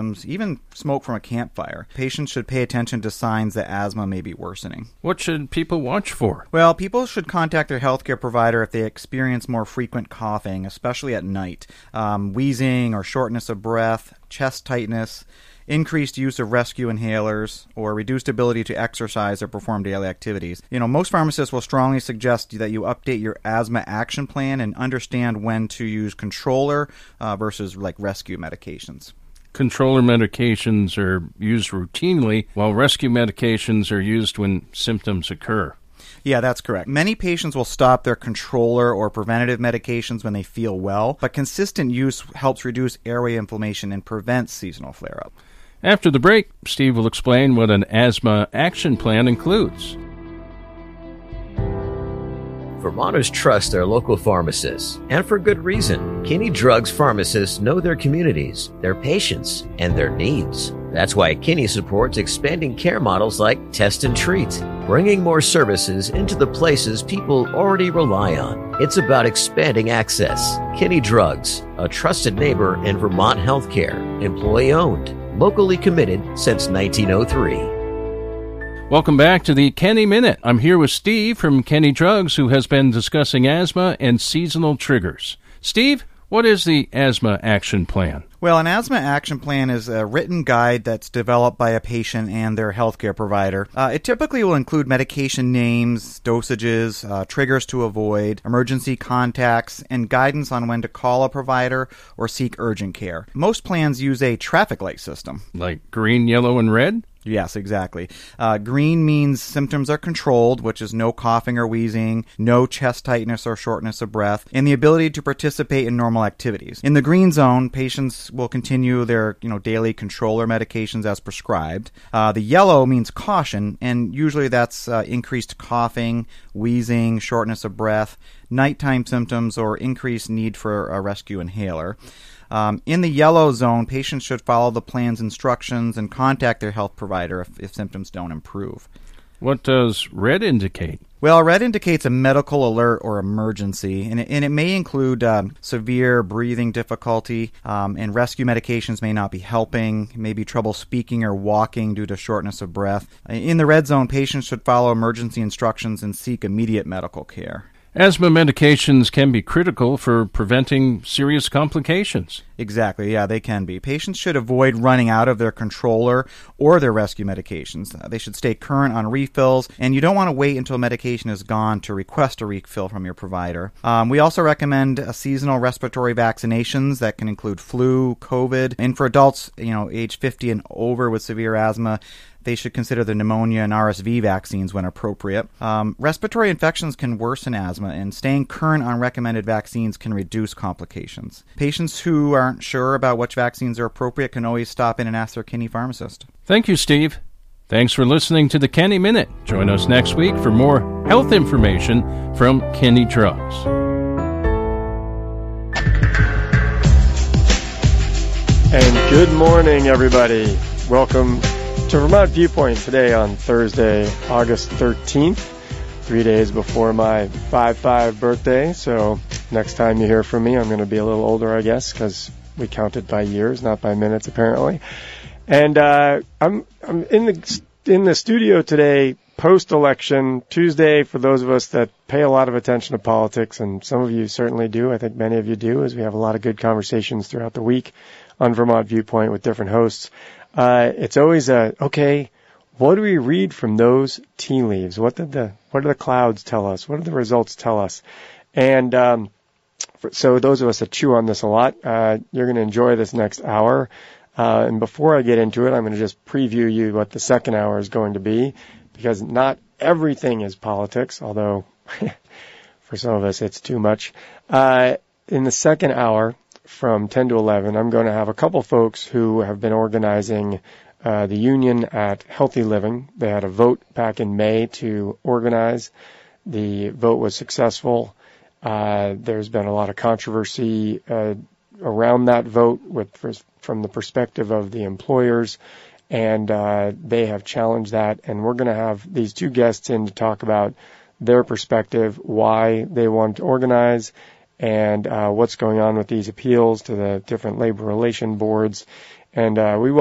even smoke from a campfire. Patients should pay attention to signs that asthma may be worsening. What should people watch for? Well, people should contact their healthcare provider if they experience more frequent coughing, especially at night, wheezing or shortness of breath, chest tightness, increased use of rescue inhalers, or reduced ability to exercise or perform daily activities. Most pharmacists will strongly suggest that you update your asthma action plan and understand when to use controller versus rescue medications. Controller medications are used routinely, while rescue medications are used when symptoms occur. Yeah, that's correct. Many patients will stop their controller or preventative medications when they feel well, but consistent use helps reduce airway inflammation and prevents seasonal flare-up. After the break, Steve will explain what an asthma action plan includes. Vermonters trust their local pharmacists, and for good reason. Kinney Drugs pharmacists know their communities, their patients, and their needs. That's why Kinney supports expanding care models like Test and Treat, bringing more services into the places people already rely on. It's about expanding access. Kinney Drugs, a trusted neighbor in Vermont healthcare, employee-owned, locally committed since 1903. Welcome back to the Kenny Minute. I'm here with Steve from Kenny Drugs, who has been discussing asthma and seasonal triggers. Steve, what is the asthma action plan? Well, an asthma action plan is a written guide that's developed by a patient and their healthcare provider. It typically will include medication names, dosages, triggers to avoid, emergency contacts, and guidance on when to call a provider or seek urgent care. Most plans use a traffic light system. Like green, yellow, and red? Yes, exactly. Green means symptoms are controlled, which is no coughing or wheezing, no chest tightness or shortness of breath, and the ability to participate in normal activities. In the green zone, patients will continue their daily controller medications as prescribed. The yellow means caution, and usually that's increased coughing, wheezing, shortness of breath, nighttime symptoms, or increased need for a rescue inhaler. In the yellow zone, patients should follow the plan's instructions and contact their health provider if symptoms don't improve. What does red indicate? Well, red indicates a medical alert or emergency, and it may include severe breathing difficulty, and rescue medications may not be helping, maybe trouble speaking or walking due to shortness of breath. In the red zone, patients should follow emergency instructions and seek immediate medical care. Asthma medications can be critical for preventing serious complications. Exactly, yeah, they can be. Patients should avoid running out of their controller or their rescue medications. They should stay current on refills, and you don't want to wait until medication is gone to request a refill from your provider. We also recommend seasonal respiratory vaccinations that can include flu, COVID, and for adults, age 50 and over with severe asthma, they should consider the pneumonia and RSV vaccines when appropriate. Respiratory infections can worsen asthma, and staying current on recommended vaccines can reduce complications. Patients who aren't sure about which vaccines are appropriate can always stop in and ask their Kenny pharmacist. Thank you, Steve. Thanks for listening to the Kenny Minute. Join us next week for more health information from Kenny Drugs. And good morning, everybody. Welcome to Vermont Viewpoint today on Thursday, August 13th, 3 days before my 5-5 birthday. So next time you hear from me, I'm going to be a little older, I guess, because we counted by years, not by minutes, apparently. And I'm in the studio today, post-election, Tuesday, for those of us that pay a lot of attention to politics, and some of you certainly do. I think many of you do, as we have a lot of good conversations throughout the week on Vermont Viewpoint with different hosts. It's always okay, what do we read from those tea leaves? What do the clouds tell us? What do the results tell us? And so those of us that chew on this a lot, you're going to enjoy this next hour. And before I get into it, I'm going to just preview you what the second hour is going to be, because not everything is politics, although for some of us it's too much. In the second hour, from 10 to 11, I'm going to have a couple folks who have been organizing the union at Healthy Living. They had a vote back in May to organize. The vote was successful. There's been a lot of controversy around that vote from the perspective of the employers, and they have challenged that. And we're going to have these two guests in to talk about their perspective, why they want to organize, and what's going on with these appeals to the different labor relation boards. And we